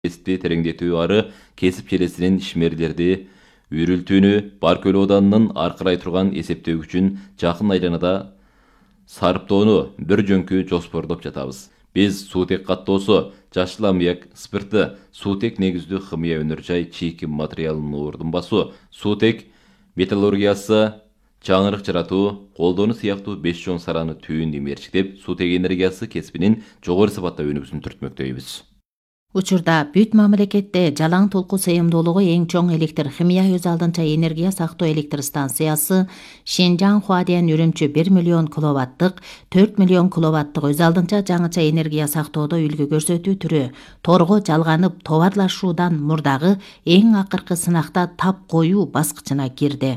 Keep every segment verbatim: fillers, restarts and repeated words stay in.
кесипти тереңдетүү ары кесип желесинин ишмерлерди үйрүлтүүнү Баркөл ауданынын аркырай турган эсептөөгүчүн жакын айланада сарптоону бир жөнкү жоспордоп жатабыз. Биз суутек каттоосу, жашыл аммиак спирти, суутек негиздүү химия өнөр жай чийки материалынын уурдунбасу, суутек металлургиясы, жаңырык жаратуу, колдонуу сыяктуу беш чоң сараны түйүн имерчиктеп, суутек энергиясы кесибинин жогору сапатта өнүгүүсүн түртмөктөйбүз. Учурда бүт мамлекетте жалаң толку сыйымдуулугу эң чоң электр химия өз алдынча энергия сактоо электр станциясы Шинжаң Хуадиан Үрүмчү бир миллион киловаттык, төрт миллион киловаттык өз алдынча жаңыча энергия сактоодо үлгү көрсөтүү түрү торго жалганып товарлашуудан мурдагы эң акыркы сынакта тап коюу баскычына кирди.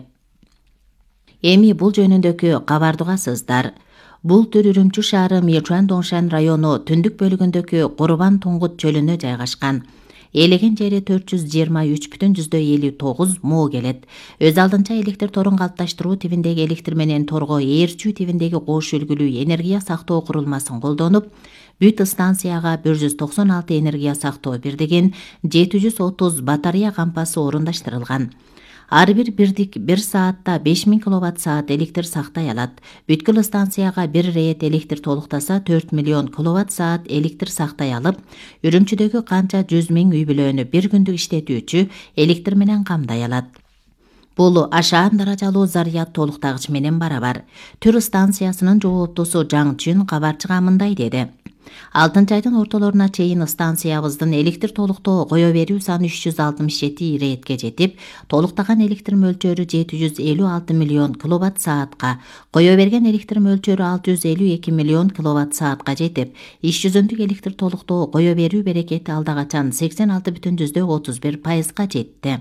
Эми бул жөнүндөгү кабарды угасыздар. Бул түр Үрүмчү шаары Мечуан Доңшан району түндүк бөлүгүндөгү Курбан Туңгут чөлүнө жайгашкан. Элеген жери төрт жүз жыйырма үч бүтүн жүздөн элүү тогуз мо келет. Өз алдынча электр торун калыпташтыруу тибиндеги электр менен торго ээрчүү тибиндеги кош үлгүлүү энергия сактоо курулмасын колдонуп, бүт станцияга бир жүз токсон алты энергия сактоо бирдигин жети жүз отуз батарея кампасы орундаштырылган. Ар бир бирдик бир саатта беш миң киловатт саат электр сактай алат. Бүткүл станцияга бир рет электр толуктаса төрт миллион киловатт саат электр сактай алып, Үрүмчүдөгү канча жүз миң үй бүлөнү бир күндүк иштетүүчү электр менен камдай алат. Бул ашаан даражалуу заряд толуктагыч менен барабар. Түр станциясынын жооптусу Жаң Чүн кабарчыга мындай деди. алтынчы айдын ортолоруна чейин станциябыздын электр толуктоо кое берүү саны үч жүз алтымыш жети иретке жетип, толуктаган электр мөлчөрү жети жүз элүү алты миллион киловатт саатка, кое берген электр мөлчөрү алты жүз элүү эки миллион киловатт саатка жетип, иш жүзүндүк электр толуктоо кое берүү берекети алда качан сексен алты бүтүн жүздөн отуз бир пайызга жетти.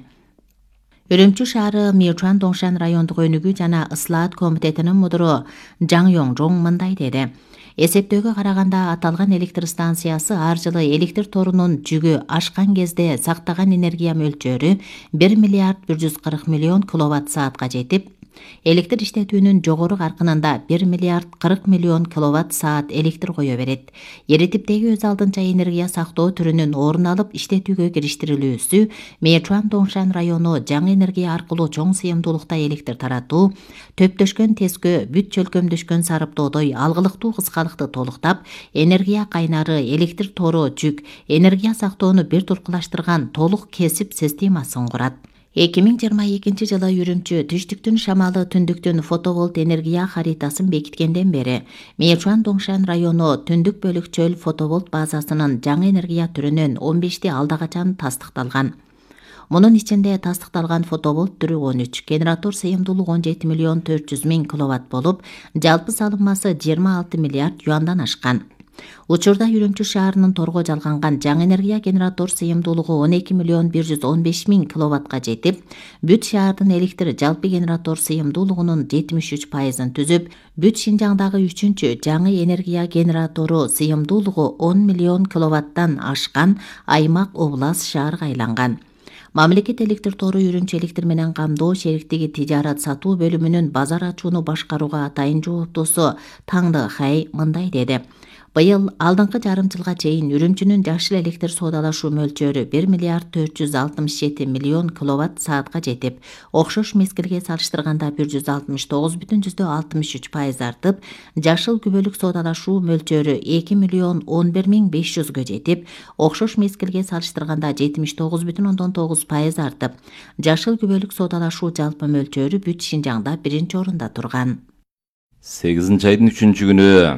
Үрүмчү шаары Мечуан Доңшан райондук өнүгүү жана ыслаат комитетинин мудуру Жаң Йоңжоң мындай деди. Эсептөөгө караганда аталган электр станциясы ар жылы электр торунун жүгү ашкан кезде сактаган энергия мөлчөрү бир миллиард бир жүз кырк миллион киловатт саатка жетип, электр иштетүүнүн жогору каркынында бир миллиард кырк миллион киловатт саат электр кое берет. Эритиптеги өз алдынча энергия сактоо түрүнүн орун алып иштетүүгө кириштирилүүсү Мечуан Доңшан району жаңы энергия аркылуу чоң сыйымдуулукта электр таратуу, төптөшкөн тескө бүт чөлкөмдөшкөн сарыптоодой алгылыктуу кыскалыкты толуктап, энергия кайнары, электр тору, жүк, энергия сактоону бир туркулаштырган толук кесип системасын курат. эки миң жыйырма экинчи жылы Үрүмчү түштүктүн шамалы, түндүктүн фотоволт энергия харитасын бекиткенден бери Мечуан Доңшан району түндүк бөлүк чөл фотоволт базасынын жаңы энергия түрүнөн он бешти алда качан тастыкталган. Мунун ичинде тастыкталган фотоволт түрү он үч, генератор сыйымдуулугу он жети миллион төрт жүз миң киловатт болуп, жалпы салынмасы жыйырма алты миллиард юандан ашкан. Учурда Үрүмчү шаарынын торго жалганган жаңы энергия генератор сыйымдуулугу он эки миллион бир жүз он беш миң киловаттка жетип, бүт шаардын электр жалпы генератор сыйымдуулугунун жетимиш үч пайызын түзүп, бүт Шинжаңдагы үчүнчү жаңы энергия генератору сыйымдуулугу он миллион киловаттан ашкан аймак облас шаарга айланган. Мамлекет электр тору Үрүмчү электр менен камдоо шериктиги тижарат сатуу бөлүмүнүн базар ачууну башкарууга атайын жооптусу Таңды Хай мындай деди. Быйыл алдыңкы жарым жылга чейин Үрүмчүнүн жашыл электр соодалашуу мөлчөрү бир миллиард төрт жүз алтымыш жети миллион киловатт саатка жетип, окшош мезгилге салыштырганда бир жүз алтымыш тогуз бүтүн жүздөн алтымыш үч пайыз артып, жашыл күбөлүк соодалашуу мөлчөрү эки миллион он бир миң беш жүзгө жетип, окшош мезгилге салыштырганда жетимиш тогуз бүтүн ондон тогуз пайыз артып, жашыл күбөлүк соодалашуу жалпы мөлчөрү бүт Шинжаңда биринчи орунда турган. сегизинчи айдын үчүнчү күнү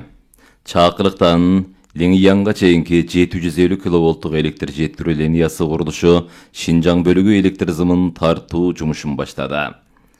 Чакырыктан Леңиянга чейинки жети жүз элүү киловолттук электр жеткирүү линиясы курулушу Шинжаң бөлүгү электр зымын тартуу жумушун баштады.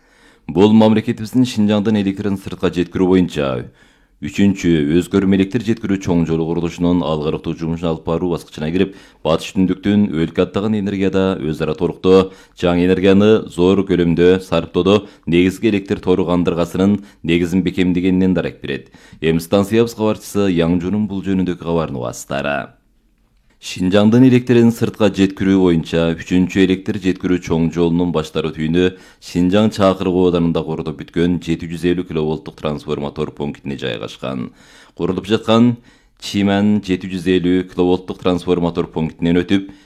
Бул мамлекетибиздин Шинжаңдын электрин сыртка жеткирүү боюнча үчүнчү өзгөрмө электр жеткирүү чоң жолу курулушунун алгарыктуу жумушун алып баруу баскычына кирип, батыш түндүктүн өлкө аттаган энергияда өз ара толуктоо, жаңы энергияны зор көлөмдө сарптоодо негизги электр тору кандыргасынын негизин бекемдегенинен дарек берет. Эми станциябыз кабарчысы Яңжунун бул жөнүндөгү кабарын угасыздары. Шинжаңдын электрин сыртка жеткирүү боюнча үчүнчү электр жеткирүү чоң жолунун баштары түйүнү Шинжаң Чакырык ооданында курулуп бүткөн жети жүз элүү киловолттук трансформатор пунктине жайгашкан. Курулуп жаткан Чиман жети жүз элүү киловолттук трансформатор пунктинен өтүп,